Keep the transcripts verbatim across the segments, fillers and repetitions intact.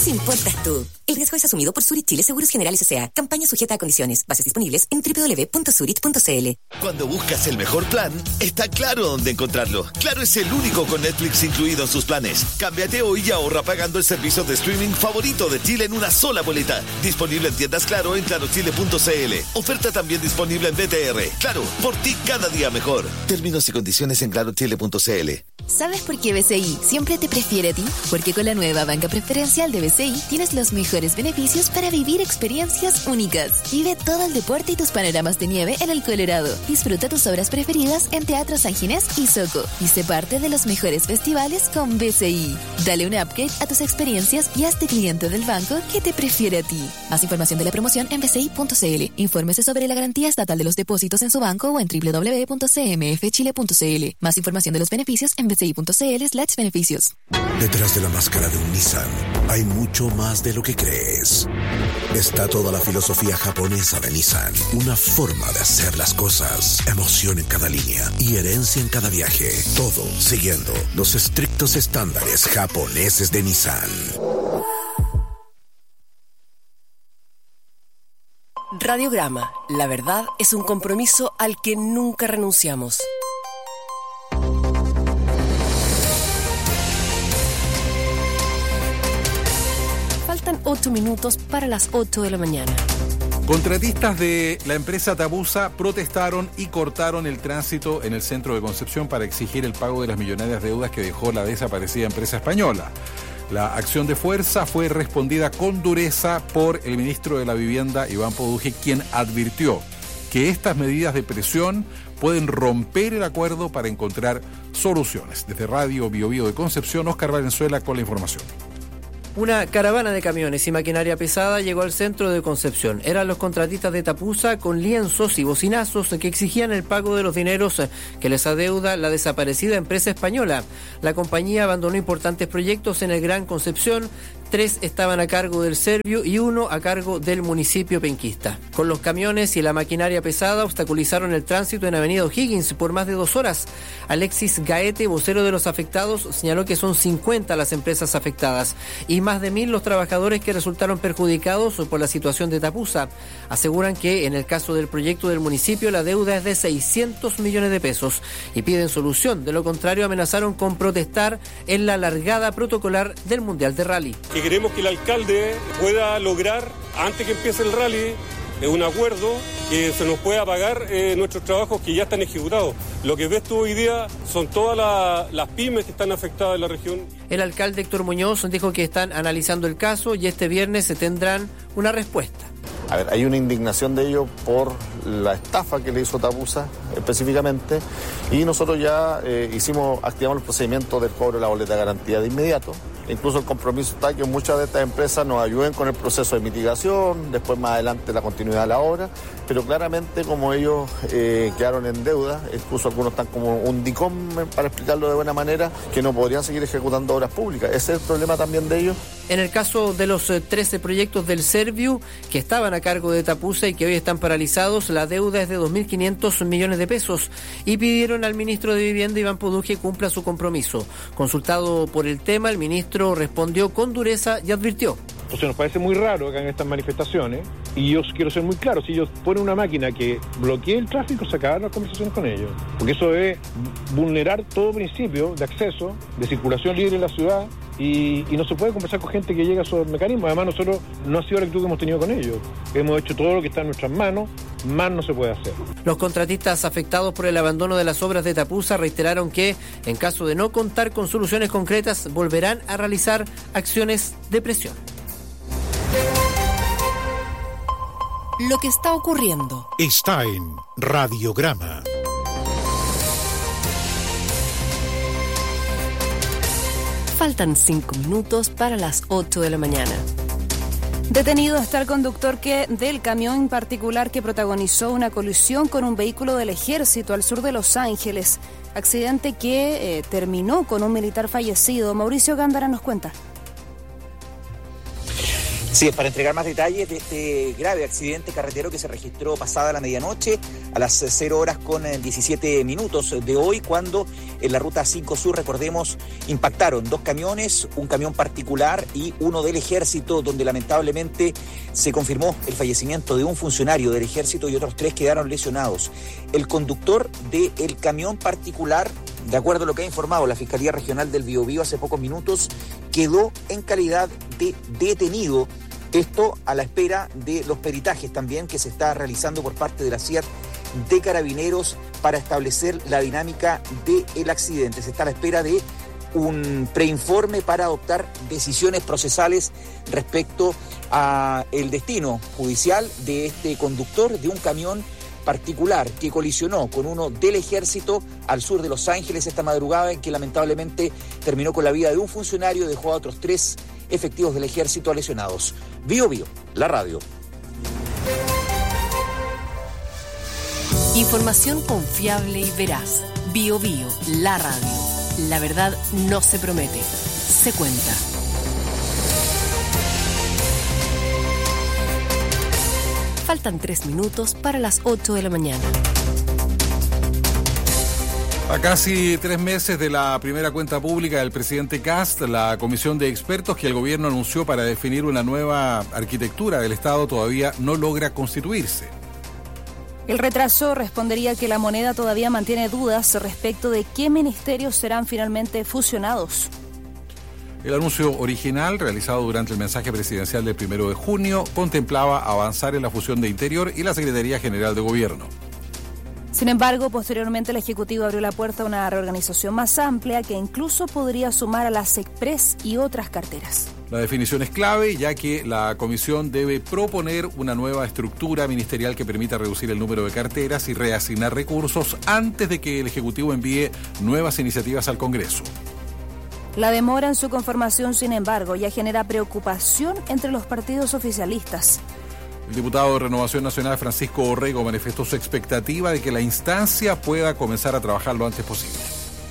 importas tú. El riesgo es asumido por Zurich Chile Seguros Generales S A. Campaña sujeta a condiciones. Bases disponibles en doble u doble u doble u punto zurich punto c l. Cuando buscas el mejor plan, está claro dónde encontrarlo. Claro es el único con Netflix incluido en sus planes. Cámbiate hoy y ahorra pagando el servicio de streaming favorito de Chile en una sola boleta. Disponible en tiendas Claro en claro chile punto c l. Oferta también disponible en B T R. Claro, por ti cada día mejor. Términos y condiciones en claro chile punto c l. ¿Sabes por qué B C I siempre te prefiere a ti? Porque con la nueva banca preferencial de B C I tienes los mejores beneficios para vivir experiencias únicas. Vive todo el deporte y tus panoramas de nieve en el Colorado. Disfruta tus obras preferidas en Teatro San Ginés y Soco. Y sé parte de los mejores festivales con B C I. Dale un upgrade a tus experiencias y hazte cliente del banco que te prefiere a ti. Más información de la promoción en b c i punto c l. Infórmese sobre la garantía estatal de los depósitos en su banco o en doble u doble u doble u punto c m f chile punto c l. Más información de los beneficios en b c i punto c l slash beneficios. Detrás de la máscara de un Nissan hay mucho más de lo que crees. Está toda la filosofía japonesa de Nissan, una forma de hacer las cosas, emoción en cada línea y herencia en cada viaje, todo siguiendo los estrictos estándares japoneses de Nissan. Radiograma, la verdad es un compromiso al que nunca renunciamos. Faltan ocho minutos para las ocho de la mañana. Contratistas de la empresa Tapusa protestaron y cortaron el tránsito en el centro de Concepción para exigir el pago de las millonarias deudas que dejó la desaparecida empresa española. La acción de fuerza fue respondida con dureza por el ministro de la Vivienda, Iván Poduje, quien advirtió que estas medidas de presión pueden romper el acuerdo para encontrar soluciones. Desde Radio Bio Bio de Concepción, Óscar Valenzuela con la información. Una caravana de camiones y maquinaria pesada llegó al centro de Concepción. Eran los contratistas de Tapusa con lienzos y bocinazos que exigían el pago de los dineros que les adeuda la desaparecida empresa española. La compañía abandonó importantes proyectos en el Gran Concepción. Tres estaban a cargo del Serviu y uno a cargo del municipio penquista. Con los camiones y la maquinaria pesada obstaculizaron el tránsito en Avenida O'Higgins por más de dos horas. Alexis Gaete, vocero de los afectados, señaló que son cincuenta las empresas afectadas y más de mil los trabajadores que resultaron perjudicados por la situación de Tapusa. Aseguran que en el caso del proyecto del municipio la deuda es de seiscientos millones de pesos y piden solución. De lo contrario, amenazaron con protestar en la largada protocolar del Mundial de Rally. Que queremos que el alcalde pueda lograr, antes que empiece el rally, un acuerdo que se nos pueda pagar eh, nuestros trabajos que ya están ejecutados. Lo que ves tú hoy día son todas la, las pymes que están afectadas en la región. El alcalde Héctor Muñoz dijo que están analizando el caso y este viernes se tendrán una respuesta. A ver, hay una indignación de ellos por la estafa que le hizo Tapusa específicamente y nosotros ya eh, hicimos, activamos el procedimiento del cobro de la boleta de garantía de inmediato. Incluso el compromiso está que muchas de estas empresas nos ayuden con el proceso de mitigación, después más adelante la continuidad de la obra, pero claramente como ellos eh, quedaron en deuda, incluso algunos están como un DICOM, para explicarlo de buena manera, que no podrían seguir ejecutando obras públicas. Ese es el problema también de ellos. En el caso de los trece proyectos del Serviu que estaban a cargo de Tapusa y que hoy están paralizados, la deuda es de dos mil quinientos millones de pesos y pidieron al ministro de Vivienda, Iván Poduje, cumpla su compromiso. Consultado por el tema, el ministro respondió con dureza y advirtió. Entonces nos parece muy raro que hagan estas manifestaciones y yo quiero ser muy claro, si ellos ponen una máquina que bloquee el tráfico, se acaban las conversaciones con ellos, porque eso es vulnerar todo principio de acceso, de circulación libre en la ciudad y, y no se puede conversar con gente que llega a esos mecanismos. Además nosotros no ha sido la actitud que hemos tenido con ellos, hemos hecho todo lo que está en nuestras manos, más no se puede hacer. Los contratistas afectados por el abandono de las obras de Tapusa reiteraron que en caso de no contar con soluciones concretas volverán a realizar acciones de presión. Lo que está ocurriendo está en Radiograma. Faltan cinco minutos para las ocho de la mañana. Detenido está el conductor que del camión en particular que protagonizó una colisión con un vehículo del ejército al sur de Los Ángeles. Accidente que eh, terminó con un militar fallecido. Mauricio Gándara nos cuenta. Sí, es para entregar más detalles de este grave accidente carretero que se registró pasada la medianoche a las cero horas con diecisiete minutos de hoy, cuando en la ruta cinco Sur, recordemos, impactaron dos camiones, un camión particular y uno del Ejército, donde lamentablemente se confirmó el fallecimiento de un funcionario del Ejército y otros tres quedaron lesionados. El conductor del camión particular, de acuerdo a lo que ha informado la Fiscalía Regional del Biobío hace pocos minutos, quedó en calidad de detenido. Esto a la espera de los peritajes también que se está realizando por parte de la C I A T de Carabineros para establecer la dinámica del accidente. Se está a la espera de un preinforme para adoptar decisiones procesales respecto a el destino judicial de este conductor de un camión particular que colisionó con uno del Ejército al sur de Los Ángeles esta madrugada, en que lamentablemente terminó con la vida de un funcionario y dejó a otros tres efectivos del Ejército lesionados. Bio Bio, la radio. Información confiable y veraz. Bio Bio, la radio. La verdad no se promete, se cuenta. Faltan tres minutos para las ocho de la mañana. A casi tres meses de la primera cuenta pública del presidente Kast, la comisión de expertos que el gobierno anunció para definir una nueva arquitectura del Estado todavía no logra constituirse. El retraso respondería que la moneda todavía mantiene dudas respecto de qué ministerios serán finalmente fusionados. El anuncio original, realizado durante el mensaje presidencial del primero de junio, contemplaba avanzar en la fusión de Interior y la Secretaría General de Gobierno. Sin embargo, posteriormente el Ejecutivo abrió la puerta a una reorganización más amplia que incluso podría sumar a las Express y otras carteras. La definición es clave, ya que la comisión debe proponer una nueva estructura ministerial que permita reducir el número de carteras y reasignar recursos antes de que el Ejecutivo envíe nuevas iniciativas al Congreso. La demora en su conformación, sin embargo, ya genera preocupación entre los partidos oficialistas. El diputado de Renovación Nacional, Francisco Orrego, manifestó su expectativa de que la instancia pueda comenzar a trabajar lo antes posible.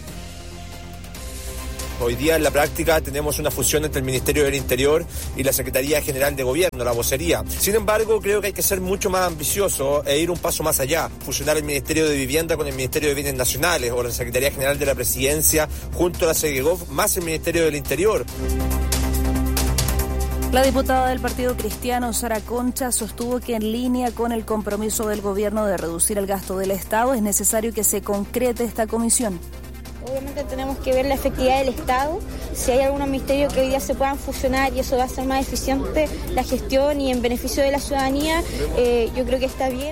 Hoy día en la práctica tenemos una fusión entre el Ministerio del Interior y la Secretaría General de Gobierno, la vocería. Sin embargo, creo que hay que ser mucho más ambicioso e ir un paso más allá. Fusionar el Ministerio de Vivienda con el Ministerio de Bienes Nacionales o la Secretaría General de la Presidencia junto a la Segegov más el Ministerio del Interior. La diputada del Partido Cristiano, Sara Concha, sostuvo que en línea con el compromiso del gobierno de reducir el gasto del Estado es necesario que se concrete esta comisión. Obviamente tenemos que ver la efectividad del Estado, si hay algún ministerio que hoy día se puedan fusionar y eso va a ser más eficiente la gestión y en beneficio de la ciudadanía, eh, yo creo que está bien.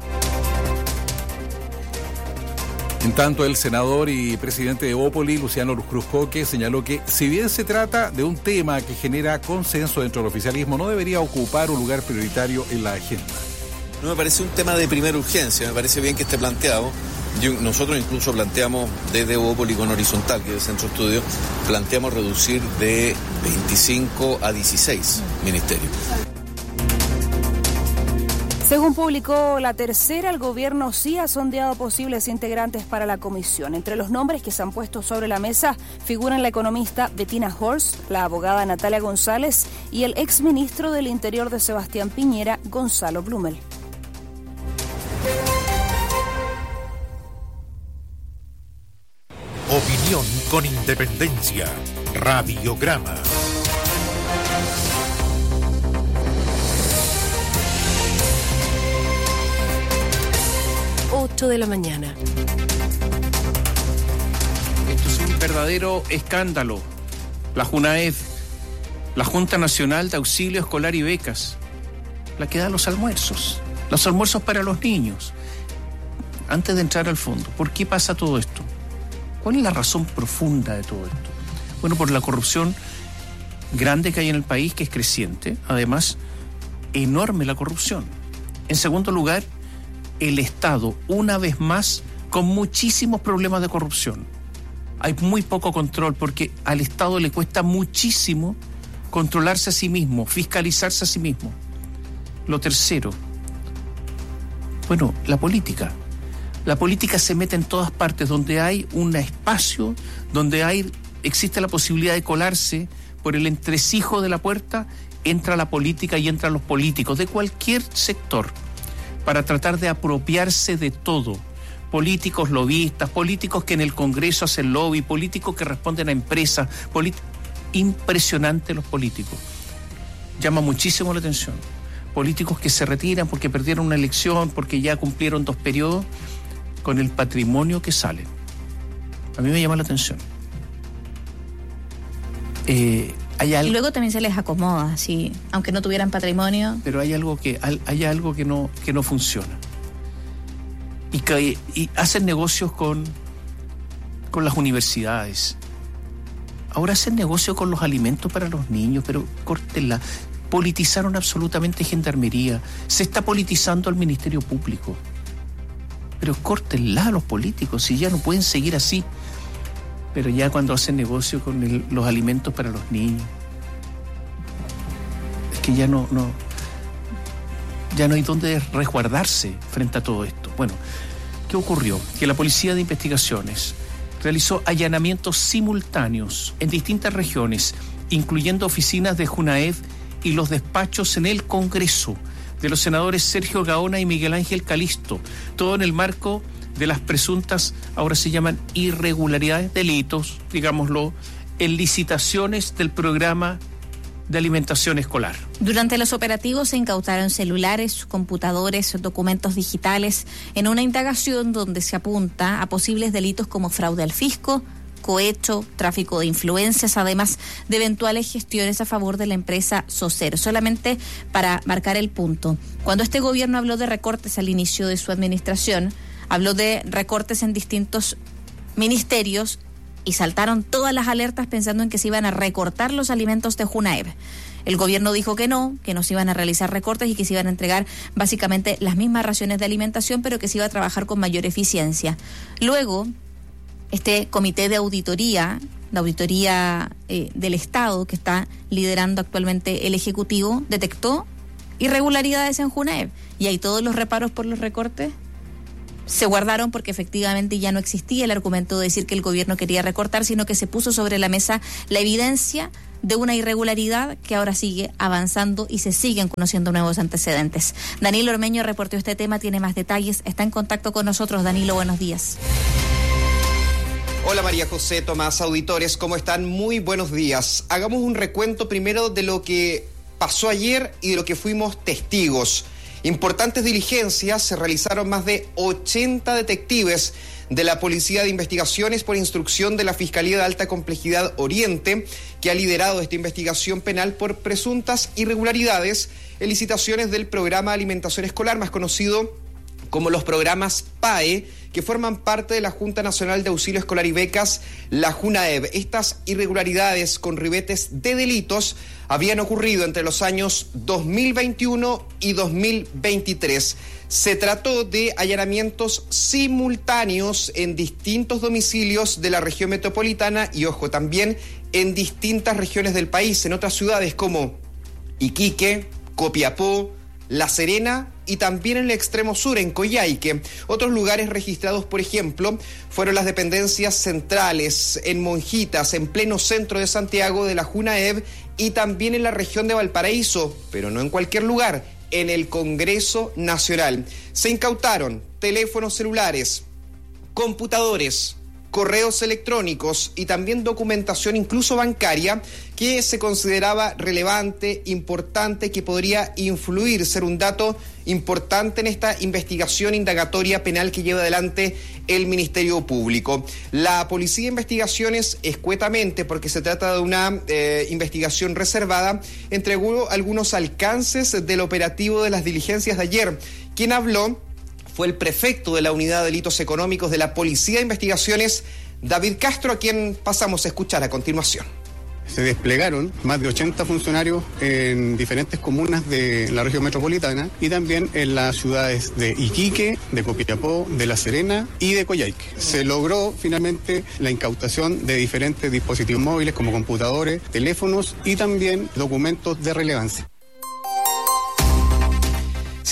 En tanto, el senador y presidente de Evópoli, Luciano Cruzcoque, señaló que si bien se trata de un tema que genera consenso dentro del oficialismo, no debería ocupar un lugar prioritario en la agenda. No me parece un tema de primera urgencia, me parece bien que esté planteado. Yo, nosotros incluso planteamos desde Evópoli con Horizontal, que es el Centro de Estudio, planteamos reducir de veinticinco a dieciséis ministerios. Según publicó La Tercera, el gobierno sí ha sondeado posibles integrantes para la comisión. Entre los nombres que se han puesto sobre la mesa figuran la economista Bettina Horst, la abogada Natalia González y el exministro del Interior de Sebastián Piñera, Gonzalo Blumel. Opinión con independencia. Radiograma. ocho de la mañana. Esto es un verdadero escándalo. La JUNAED, la Junta Nacional de Auxilio Escolar y Becas, la que da los almuerzos, los almuerzos para los niños. Antes de entrar al fondo, ¿por qué pasa todo esto? ¿Cuál es la razón profunda de todo esto? Bueno, por la corrupción grande que hay en el país, que es creciente. Además, enorme la corrupción. En segundo lugar, el Estado, una vez más, con muchísimos problemas de corrupción. Hay muy poco control porque al Estado le cuesta muchísimo controlarse a sí mismo, fiscalizarse a sí mismo. Lo tercero, bueno, la política. La política se mete en todas partes donde hay un espacio, donde hay, existe la posibilidad de colarse por el entresijo de la puerta, entra la política y entran los políticos de cualquier sector para tratar de apropiarse de todo. Políticos lobistas, políticos que en el Congreso hacen lobby, políticos que responden a empresas. Polit... Impresionante los políticos. Llama muchísimo la atención. Políticos que se retiran porque perdieron una elección, porque ya cumplieron dos periodos, con el patrimonio que salen. A mí me llama la atención. Eh, hay algo, y luego también se les acomoda, sí, aunque no tuvieran patrimonio. Pero hay algo que hay algo que no que no funciona. Y, que, y hacen negocios con con las universidades. Ahora hacen negocio con los alimentos para los niños, pero córtenla. Politizaron absolutamente Gendarmería. Se está politizando al Ministerio Público. Pero córtenla a los políticos, si ya no pueden seguir así. Pero ya cuando hacen negocio con el, los alimentos para los niños, es que ya no, no, ya no hay dónde resguardarse frente a todo esto. Bueno, ¿qué ocurrió? Que la Policía de Investigaciones realizó allanamientos simultáneos en distintas regiones, incluyendo oficinas de Junaed y los despachos en el Congreso de los senadores Sergio Gaona y Miguel Ángel Calisto, todo en el marco de las presuntas, ahora se llaman irregularidades, delitos, digámoslo, en licitaciones del programa de alimentación escolar. Durante los operativos se incautaron celulares, computadores, documentos digitales, en una indagación donde se apunta a posibles delitos como fraude al fisco, cohecho, tráfico de influencias, además de eventuales gestiones a favor de la empresa Socer. Solamente para marcar el punto, cuando este gobierno habló de recortes al inicio de su administración, habló de recortes en distintos ministerios y saltaron todas las alertas pensando en que se iban a recortar los alimentos de Junaed. El gobierno dijo que no, que no se iban a realizar recortes y que se iban a entregar básicamente las mismas raciones de alimentación, pero que se iba a trabajar con mayor eficiencia. Luego, este comité de auditoría, de auditoría eh, del Estado que está liderando actualmente el Ejecutivo, detectó irregularidades en Junaed. Y ahí todos los reparos por los recortes se guardaron porque efectivamente ya no existía el argumento de decir que el gobierno quería recortar, sino que se puso sobre la mesa la evidencia de una irregularidad que ahora sigue avanzando y se siguen conociendo nuevos antecedentes. Danilo Ormeño reportó este tema, tiene más detalles, está en contacto con nosotros. Danilo, buenos días. Hola María José, Tomás, auditores, ¿cómo están? Muy buenos días. Hagamos un recuento primero de lo que pasó ayer y de lo que fuimos testigos. Importantes diligencias, se realizaron más de ochenta detectives de la Policía de Investigaciones por instrucción de la Fiscalía de Alta Complejidad Oriente, que ha liderado esta investigación penal por presuntas irregularidades en licitaciones del programa de alimentación escolar, más conocido como los programas P A E, que forman parte de la Junta Nacional de Auxilio Escolar y Becas, la Junaed. Estas irregularidades con ribetes de delitos habían ocurrido entre los años dos mil veintiuno y dos mil veintitrés. Se trató de allanamientos simultáneos en distintos domicilios de la región metropolitana y, ojo, también en distintas regiones del país, en otras ciudades como Iquique, Copiapó, La Serena y también en el extremo sur, en Coyhaique. Otros lugares registrados, por ejemplo, fueron las dependencias centrales, en Monjitas, en pleno centro de Santiago de la Junaed y también en la región de Valparaíso, pero no en cualquier lugar, en el Congreso Nacional. Se incautaron teléfonos celulares, computadores, correos electrónicos y también documentación incluso bancaria que se consideraba relevante, importante, que podría influir, ser un dato importante en esta investigación indagatoria penal que lleva adelante el Ministerio Público. La Policía de Investigaciones, escuetamente, porque se trata de una eh, investigación reservada, entregó algunos alcances del operativo de las diligencias de ayer. Quien habló fue el prefecto de la Unidad de Delitos Económicos de la Policía de Investigaciones, David Castro, a quien pasamos a escuchar a continuación. Se desplegaron más de ochenta funcionarios en diferentes comunas de la región metropolitana y también en las ciudades de Iquique, de Copiapó, de La Serena y de Coyhaique. Se logró finalmente la incautación de diferentes dispositivos móviles como computadores, teléfonos y también documentos de relevancia.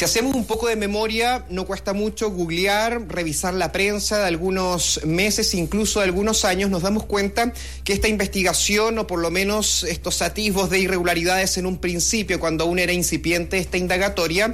Si hacemos un poco de memoria, no cuesta mucho googlear, revisar la prensa de algunos meses, incluso de algunos años, nos damos cuenta que esta investigación, o por lo menos estos atisbos de irregularidades en un principio, cuando aún era incipiente esta indagatoria,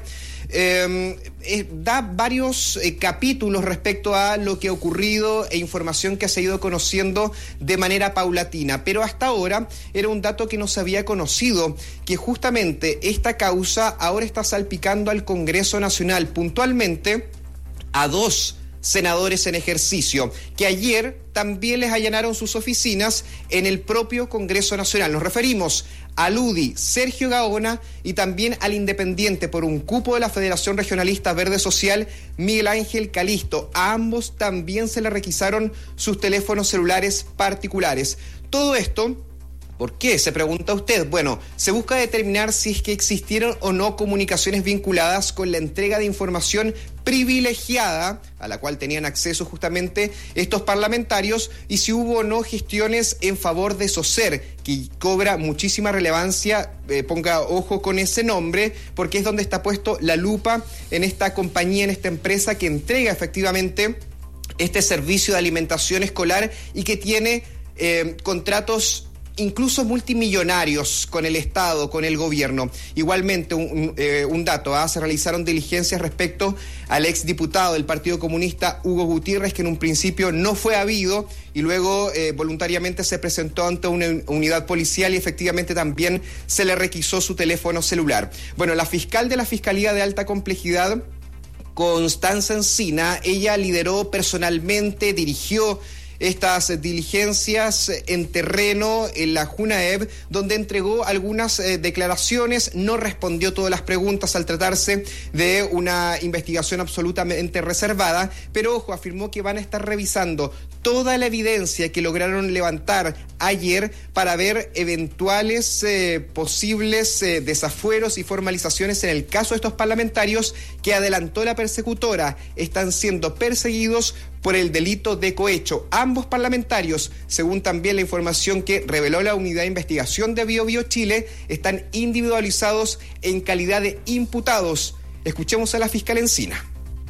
Eh, eh, da varios eh, capítulos respecto a lo que ha ocurrido e información que se ha ido conociendo de manera paulatina, pero hasta ahora era un dato que no se había conocido, que justamente esta causa ahora está salpicando al Congreso Nacional, puntualmente a dos senadores en ejercicio, que ayer también les allanaron sus oficinas en el propio Congreso Nacional. Nos referimos al U D I, Sergio Gaona, y también al independiente por un cupo de la Federación Regionalista Verde Social, Miguel Ángel Calisto. A ambos también se le requisaron sus teléfonos celulares particulares. Todo esto, ¿por qué? Se pregunta usted. Bueno, se busca determinar si es que existieron o no comunicaciones vinculadas con la entrega de información privilegiada a la cual tenían acceso justamente estos parlamentarios, y si hubo o no gestiones en favor de SOCER, que cobra muchísima relevancia. Eh, ponga ojo con ese nombre, porque es donde está puesto la lupa en esta compañía, en esta empresa que entrega efectivamente este servicio de alimentación escolar y que tiene eh, contratos incluso multimillonarios con el Estado, con el gobierno. Igualmente, un, un, eh, un dato, ¿ah? se realizaron diligencias respecto al exdiputado del Partido Comunista, Hugo Gutiérrez, que en un principio no fue habido y luego eh, voluntariamente se presentó ante una unidad policial y efectivamente también se le requisó su teléfono celular. Bueno, la fiscal de la Fiscalía de Alta Complejidad, Constanza Encina, ella lideró personalmente, dirigió estas diligencias en terreno en la JUNAEV, donde entregó algunas eh, declaraciones, no respondió todas las preguntas al tratarse de una investigación absolutamente reservada, pero ojo, afirmó que van a estar revisando toda la evidencia que lograron levantar ayer para ver eventuales eh, posibles eh, desafueros y formalizaciones en el caso de estos parlamentarios que, adelantó la persecutora, están siendo perseguidos por el delito de cohecho. Ambos parlamentarios, según también la información que reveló la Unidad de Investigación de Bio Bio Chile, están individualizados en calidad de imputados. Escuchemos a la fiscal Encina.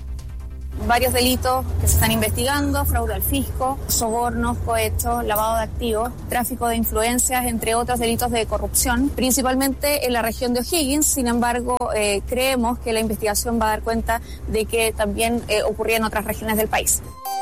Varios delitos que se están investigando: fraude al fisco, sobornos, cohecho, lavado de activos, tráfico de influencias, entre otros delitos de corrupción, principalmente en la región de O'Higgins. Sin embargo, eh, creemos que la investigación va a dar cuenta de que también eh, ocurría en otras regiones del país.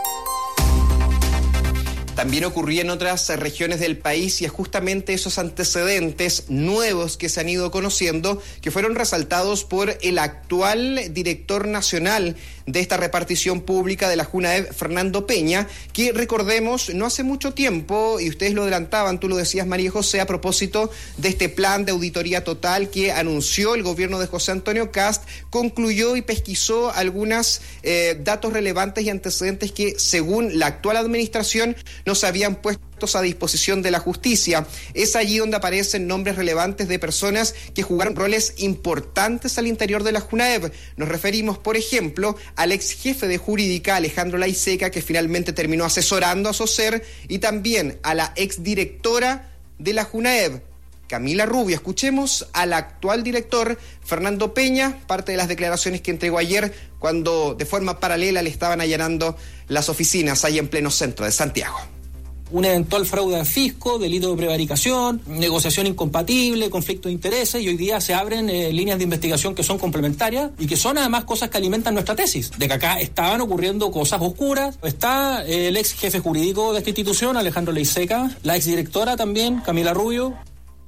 También ocurría en otras regiones del país, y es justamente esos antecedentes nuevos que se han ido conociendo que fueron resaltados por el actual director nacional de esta repartición pública de la JUNAEV, Fernando Peña, que recordemos, no hace mucho tiempo, y ustedes lo adelantaban, tú lo decías, María José, a propósito de este plan de auditoría total que anunció el gobierno de José Antonio Kast, concluyó y pesquisó algunos eh, datos relevantes y antecedentes que, según la actual administración, no se habían puesto a disposición de la justicia. Es allí donde aparecen nombres relevantes de personas que jugaron roles importantes al interior de la JUNAEV. Nos referimos, por ejemplo, al ex jefe de jurídica, Alejandro Laiseca, que finalmente terminó asesorando a SOCER, y también a la ex directora de la JUNAEV, Camila Rubio. Escuchemos al actual director, Fernando Peña, parte de las declaraciones que entregó ayer cuando de forma paralela le estaban allanando las oficinas ahí en pleno centro de Santiago. Un eventual fraude al fisco, delito de prevaricación, negociación incompatible, conflicto de intereses, y hoy día se abren eh, líneas de investigación que son complementarias y que son además cosas que alimentan nuestra tesis, de que acá estaban ocurriendo cosas oscuras. Está eh, el ex jefe jurídico de esta institución, Alejandro Laiseca, la ex directora también, Camila Rubio.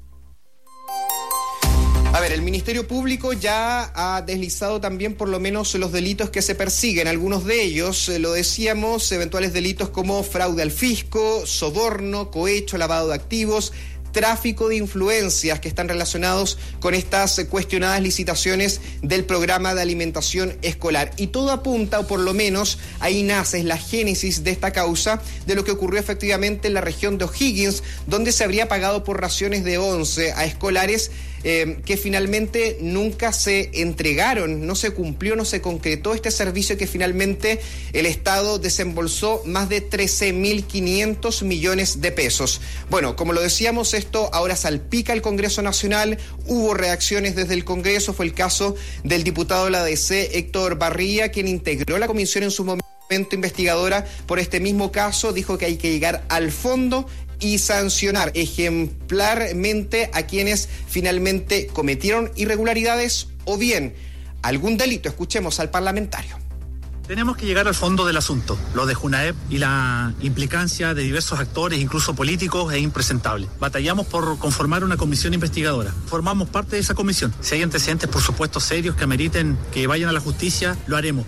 A ver, el Ministerio Público ya ha deslizado también por lo menos los delitos que se persiguen. Algunos de ellos, eh, lo decíamos, eventuales delitos como fraude al fisco, soborno, cohecho, lavado de activos, tráfico de influencias, que están relacionados con estas cuestionadas licitaciones del programa de alimentación escolar. Y todo apunta, o por lo menos ahí nace la génesis de esta causa, de lo que ocurrió efectivamente en la región de O'Higgins, donde se habría pagado por raciones de once a escolares eh, que finalmente nunca se entregaron, no se cumplió, no se concretó este servicio que finalmente el Estado desembolsó más de trece mil quinientos millones de pesos. Bueno, como lo decíamos, esto ahora salpica el Congreso Nacional, hubo reacciones desde el Congreso, fue el caso del diputado de la D C, Héctor Barría, quien integró la comisión en su momento investigadora por este mismo caso, dijo que hay que llegar al fondo y sancionar ejemplarmente a quienes finalmente cometieron irregularidades o bien algún delito. Escuchemos al parlamentario. Tenemos que llegar al fondo del asunto. Lo de Junaep y la implicancia de diversos actores, incluso políticos, es impresentable. Batallamos por conformar una comisión investigadora. Formamos parte de esa comisión. Si hay antecedentes, por supuesto, serios que ameriten que vayan a la justicia, lo haremos.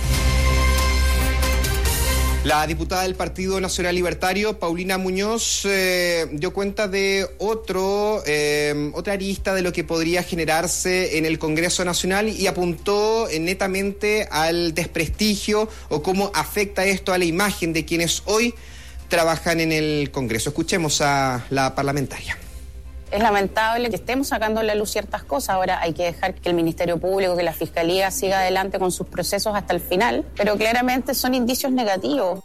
La diputada del Partido Nacional Libertario, Paulina Muñoz, eh, dio cuenta de otro, eh, otra arista de lo que podría generarse en el Congreso Nacional y apuntó eh, netamente al desprestigio o cómo afecta esto a la imagen de quienes hoy trabajan en el Congreso. Escuchemos a la parlamentaria. Es lamentable que estemos sacando a la luz ciertas cosas. Ahora hay que dejar que el Ministerio Público, que la Fiscalía siga adelante con sus procesos hasta el final, pero claramente son indicios negativos.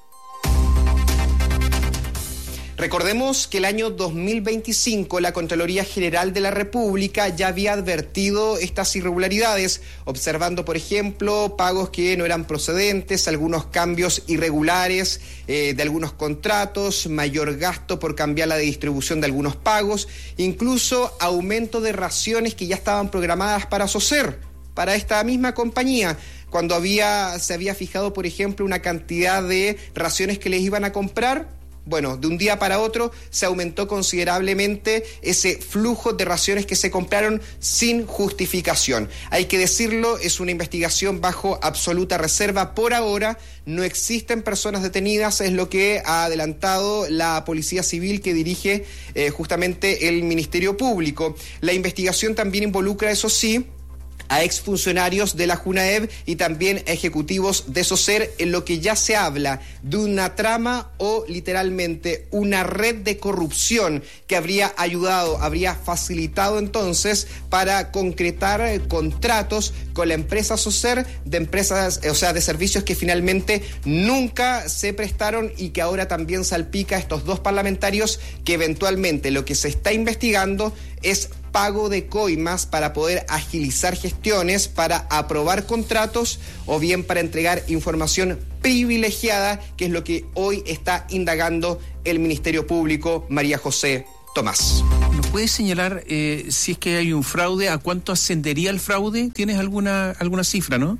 Recordemos que el año dos mil veinticinco la Contraloría General de la República ya había advertido estas irregularidades, observando, por ejemplo, pagos que no eran procedentes, algunos cambios irregulares eh, de algunos contratos, mayor gasto por cambiar la distribución de algunos pagos, incluso aumento de raciones que ya estaban programadas para SOSER, para esta misma compañía, cuando había se había fijado, por ejemplo, una cantidad de raciones que les iban a comprar. Bueno, de un día para otro se aumentó considerablemente ese flujo de raciones que se compraron sin justificación. Hay que decirlo, es una investigación bajo absoluta reserva. Por ahora no existen personas detenidas, es lo que ha adelantado la Policía Civil que dirige eh, justamente el Ministerio Público. La investigación también involucra, eso sí, a exfuncionarios de la Junaep y también a ejecutivos de SOSER, en lo que ya se habla de una trama o literalmente una red de corrupción que habría ayudado, habría facilitado entonces para concretar contratos con la empresa SOSER de empresas, o sea, de servicios que finalmente nunca se prestaron y que ahora también salpica a estos dos parlamentarios, que eventualmente lo que se está investigando es pago de coimas para poder agilizar gestiones, para aprobar contratos o bien para entregar información privilegiada, que es lo que hoy está indagando el Ministerio Público. María José Tomás. ¿Nos puedes señalar eh, si es que hay un fraude, a cuánto ascendería el fraude? ¿Tienes alguna, alguna cifra, no?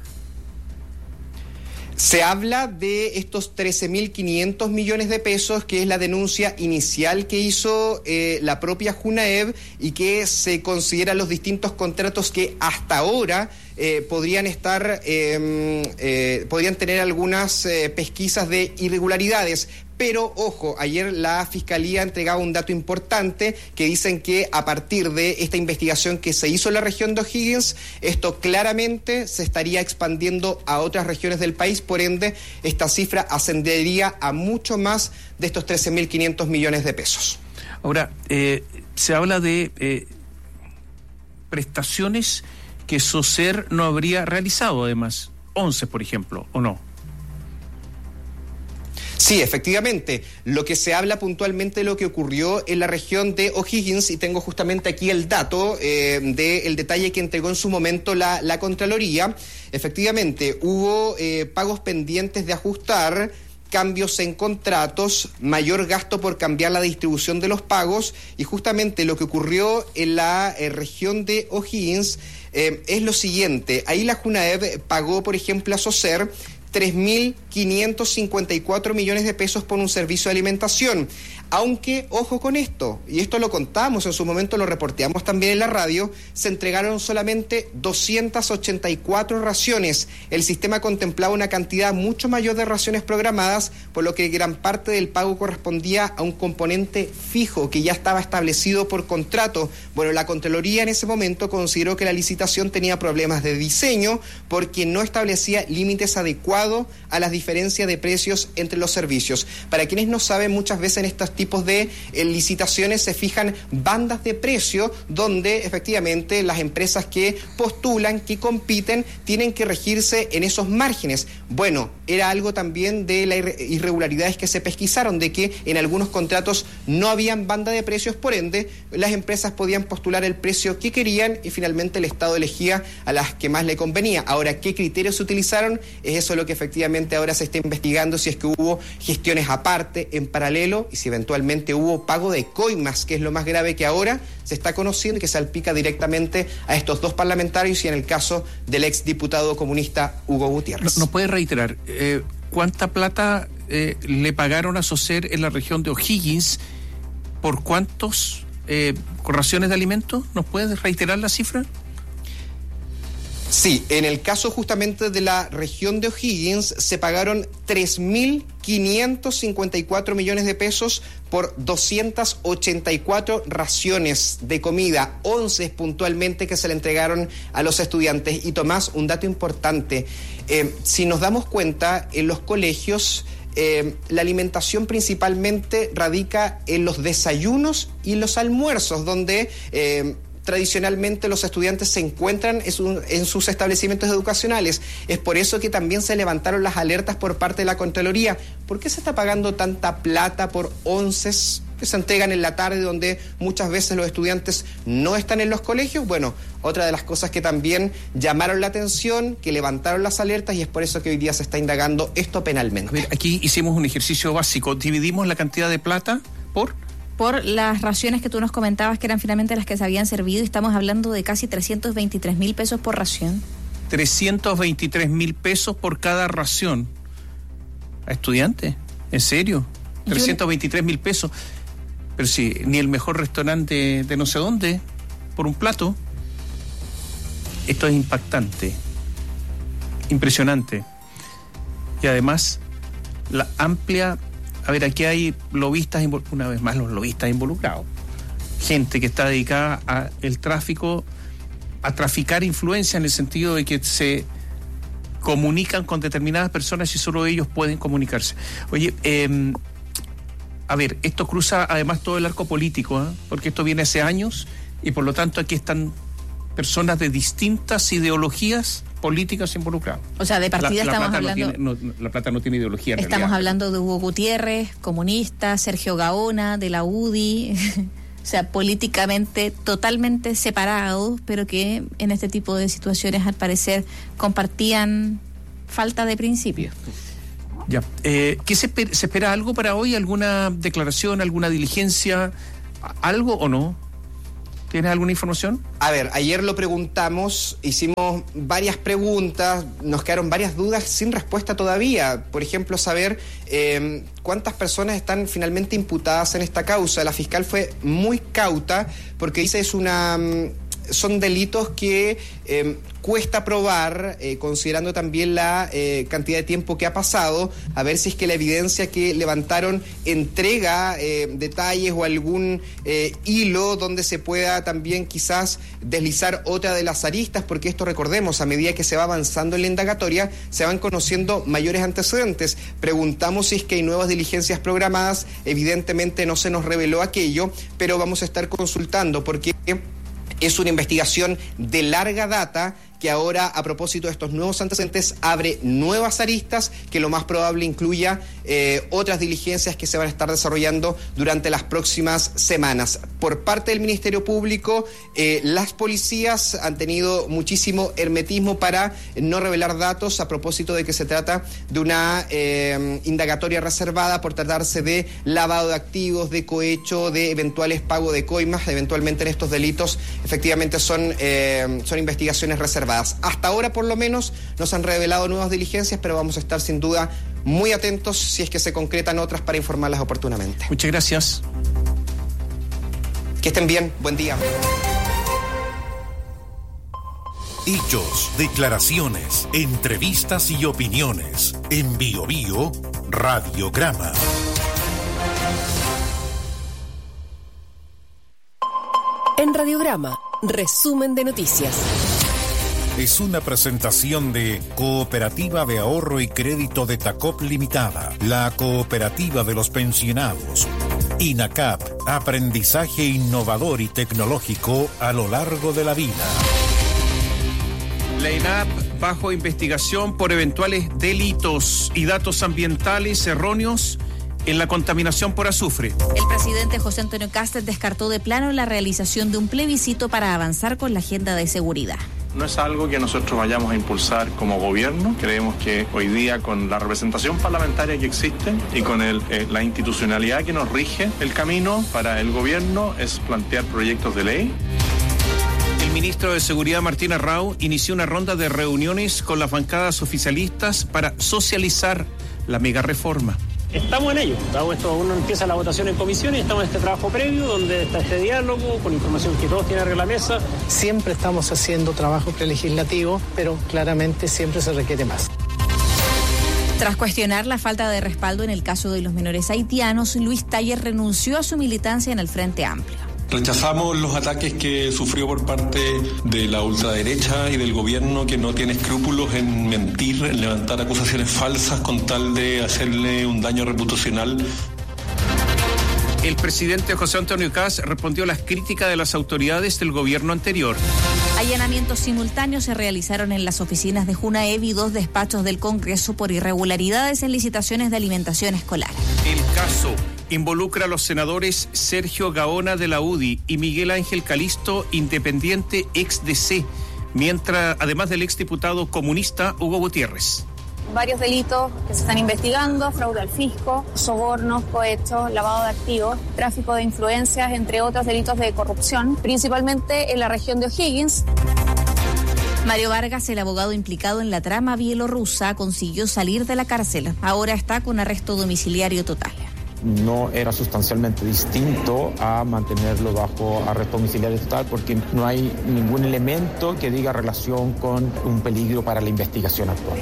Se habla de estos trece mil quinientos millones de pesos, que es la denuncia inicial que hizo eh, la propia Junaep y que se consideran los distintos contratos que hasta ahora eh, podrían estar, eh, eh, podrían tener algunas eh, pesquisas de irregularidades. Pero, ojo, ayer la Fiscalía entregaba un dato importante que dicen que a partir de esta investigación que se hizo en la región de O'Higgins, esto claramente se estaría expandiendo a otras regiones del país, por ende, esta cifra ascendería a mucho más de estos trece mil quinientos millones de pesos. Ahora, eh, se habla de eh, prestaciones que SOSER no habría realizado, además, once, por ejemplo, ¿o no? Sí, efectivamente. Lo que se habla puntualmente de lo que ocurrió en la región de O'Higgins, y tengo justamente aquí el dato eh, del detalle que entregó en su momento la, la Contraloría. Efectivamente, hubo eh, pagos pendientes de ajustar, cambios en contratos, mayor gasto por cambiar la distribución de los pagos, y justamente lo que ocurrió en la eh, región de O'Higgins eh, es lo siguiente. Ahí la Junaep pagó, por ejemplo, a SOSER tres mil quinientos cincuenta y cuatro millones de pesos por un servicio de alimentación. Aunque, ojo con esto, y esto lo contamos en su momento, lo reporteamos también en la radio, se entregaron solamente doscientas ochenta y cuatro raciones. El sistema contemplaba una cantidad mucho mayor de raciones programadas, por lo que gran parte del pago correspondía a un componente fijo que ya estaba establecido por contrato. Bueno, la Contraloría en ese momento consideró que la licitación tenía problemas de diseño porque no establecía límites adecuados a las diferencias de precios entre los servicios. Para quienes no saben, muchas veces en estos tipos de eh, licitaciones se fijan bandas de precio donde efectivamente las empresas que postulan, que compiten, tienen que regirse en esos márgenes. Bueno, era algo también de las irregularidades que se pesquisaron, de que en algunos contratos no habían banda de precios, por ende, las empresas podían postular el precio que querían y finalmente el Estado elegía a las que más le convenía. Ahora, ¿qué criterios se utilizaron? Es eso lo que efectivamente ahora se está investigando, si es que hubo gestiones aparte, en paralelo, y si eventualmente hubo pago de coimas, que es lo más grave que ahora se está conociendo y que salpica directamente a estos dos parlamentarios y en el caso del exdiputado comunista Hugo Gutiérrez. ¿Nos puede reiterar eh, cuánta plata eh, le pagaron a SOCER en la región de O'Higgins por cuántos eh, raciones de alimentos? ¿Nos puede reiterar la cifra? Sí, en el caso justamente de la región de O'Higgins se pagaron tres mil quinientos cincuenta y cuatro millones de pesos por doscientas ochenta y cuatro raciones de comida, once puntualmente que se le entregaron a los estudiantes. Y Tomás, un dato importante, eh, si nos damos cuenta, en los colegios eh, la alimentación principalmente radica en los desayunos y los almuerzos, donde Eh, tradicionalmente los estudiantes se encuentran en, su, en sus establecimientos educacionales. Es por eso que también se levantaron las alertas por parte de la Contraloría. ¿Por qué se está pagando tanta plata por onces que se entregan en la tarde, donde muchas veces los estudiantes no están en los colegios? Bueno, otra de las cosas que también llamaron la atención, que levantaron las alertas, y es por eso que hoy día se está indagando esto penalmente. A ver, aquí hicimos un ejercicio básico. Dividimos la cantidad de plata por... por las raciones que tú nos comentabas que eran finalmente las que se habían servido, y estamos hablando de casi trescientos veintitrés mil pesos por ración. trescientos veintitrés mil pesos por cada ración. ¿A estudiantes? ¿En serio? trescientos veintitrés mil pesos. Pero si ni el mejor restaurante de no sé dónde, por un plato. Esto es impactante, impresionante. Y además, la amplia... A ver, aquí hay lobistas, una vez más los lobistas involucrados. Gente que está dedicada al tráfico, a traficar influencia en el sentido de que se comunican con determinadas personas y solo ellos pueden comunicarse. Oye, eh, a ver, esto cruza además todo el arco político, ¿eh? Porque esto viene hace años y por lo tanto aquí están personas de distintas ideologías políticas involucradas. O sea, de partida la, la estamos hablando... No tiene, no, la plata no tiene ideología en Estamos realidad. hablando de Hugo Gutiérrez, comunista, Sergio Gaona, de la U D I, o sea, políticamente totalmente separados, pero que en este tipo de situaciones al parecer compartían falta de principios. Ya. Eh, ¿Qué se, se espera algo para hoy? ¿Alguna declaración, alguna diligencia, algo o no? ¿Tienes alguna información? A ver, ayer lo preguntamos, hicimos varias preguntas, nos quedaron varias dudas sin respuesta todavía. Por ejemplo, saber eh, cuántas personas están finalmente imputadas en esta causa. La fiscal fue muy cauta porque dice es una... son delitos que eh, cuesta probar, eh, considerando también la eh, cantidad de tiempo que ha pasado, a ver si es que la evidencia que levantaron entrega eh, detalles o algún eh, hilo donde se pueda también quizás deslizar otra de las aristas, porque esto, recordemos, a medida que se va avanzando en la indagatoria, se van conociendo mayores antecedentes. Preguntamos si es que hay nuevas diligencias programadas, evidentemente no se nos reveló aquello, pero vamos a estar consultando, porque es una investigación de larga data que ahora, a propósito de estos nuevos antecedentes, abre nuevas aristas que lo más probable incluya eh, otras diligencias que se van a estar desarrollando durante las próximas semanas. Por parte del Ministerio Público, eh, las policías han tenido muchísimo hermetismo para no revelar datos a propósito de que se trata de una eh, indagatoria reservada por tratarse de lavado de activos, de cohecho, de eventuales pago de coimas. Eventualmente en estos delitos efectivamente son, eh, son investigaciones reservadas. Hasta ahora, por lo menos, nos han revelado nuevas diligencias, pero vamos a estar sin duda muy atentos si es que se concretan otras para informarlas oportunamente. Muchas gracias. Que estén bien. Buen día. Hechos, declaraciones, entrevistas y opiniones. En Bio Bio, Radiograma. En Radiograma, resumen de noticias. Es una presentación de Cooperativa de Ahorro y Crédito de Tacop Limitada, la cooperativa de los pensionados. INACAP, aprendizaje innovador y tecnológico a lo largo de la vida. La INAP bajo investigación por eventuales delitos y datos ambientales erróneos en la contaminación por azufre. El presidente José Antonio Kast descartó de plano la realización de un plebiscito para avanzar con la agenda de seguridad. No es algo que nosotros vayamos a impulsar como gobierno. Creemos que hoy día, con la representación parlamentaria que existe y con el, eh, la institucionalidad que nos rige, el camino para el gobierno es plantear proyectos de ley. El ministro de Seguridad, Martín Arrau, inició una ronda de reuniones con las bancadas oficialistas para socializar la megareforma. Estamos en ello, esto, uno empieza la votación en comisión y estamos en este trabajo previo donde está este diálogo con información que todos tienen arriba de la mesa. Siempre estamos haciendo trabajo prelegislativo, pero claramente siempre se requiere más. Tras cuestionar la falta de respaldo en el caso de los menores haitianos, Luis Taller renunció a su militancia en el Frente Amplio. Rechazamos los ataques que sufrió por parte de la ultraderecha y del gobierno, que no tiene escrúpulos en mentir, en levantar acusaciones falsas con tal de hacerle un daño reputacional. El presidente José Antonio Kast respondió a las críticas de las autoridades del gobierno anterior. Allanamientos simultáneos se realizaron en las oficinas de Junaev y dos despachos del Congreso por irregularidades en licitaciones de alimentación escolar. El caso involucra a los senadores Sergio Gaona de la U D I y Miguel Ángel Calisto, independiente ex D C, mientras, además del exdiputado comunista Hugo Gutiérrez. Varios delitos que se están investigando: fraude al fisco, sobornos, cohechos, lavado de activos, tráfico de influencias, entre otros delitos de corrupción, principalmente en la región de O'Higgins. Mario Vargas, el abogado implicado en la trama bielorrusa, consiguió salir de la cárcel. Ahora está con arresto domiciliario total. No era sustancialmente distinto a mantenerlo bajo arresto domiciliario total, porque no hay ningún elemento que diga relación con un peligro para la investigación actual.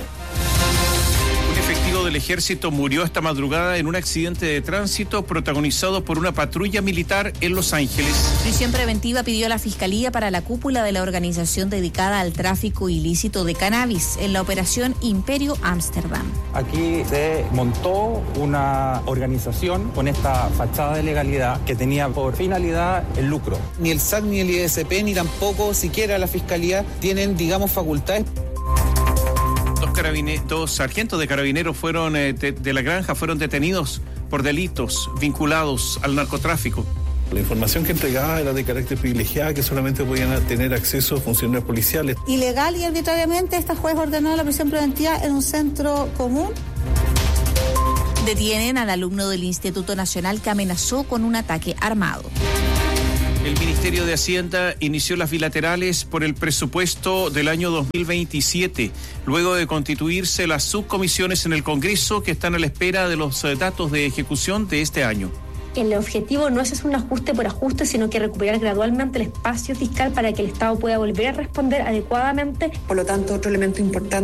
Un efectivo del ejército murió esta madrugada en un accidente de tránsito protagonizado por una patrulla militar en Los Ángeles. Prisión preventiva pidió la Fiscalía para la cúpula de la organización dedicada al tráfico ilícito de cannabis en la operación Imperio Ámsterdam. Aquí se montó una organización con esta fachada de legalidad que tenía por finalidad el lucro. Ni el S A C ni el I S P ni tampoco siquiera la Fiscalía tienen, digamos, facultades. Dos, carabine- dos sargentos de carabineros fueron eh, de, de la granja fueron detenidos por delitos vinculados al narcotráfico. La información que entregaba era de carácter privilegiada, que solamente podían tener acceso funcionarios policiales. Ilegal y arbitrariamente esta juez ordenó la prisión preventiva en un centro común. Detienen al alumno del Instituto Nacional que amenazó con un ataque armado. El Ministerio de Hacienda inició las bilaterales por el presupuesto del año dos mil veintisiete, luego de constituirse las subcomisiones en el Congreso que están a la espera de los datos de ejecución de este año. El objetivo no es hacer un ajuste por ajuste, sino que recuperar gradualmente el espacio fiscal para que el Estado pueda volver a responder adecuadamente. Por lo tanto, otro elemento importante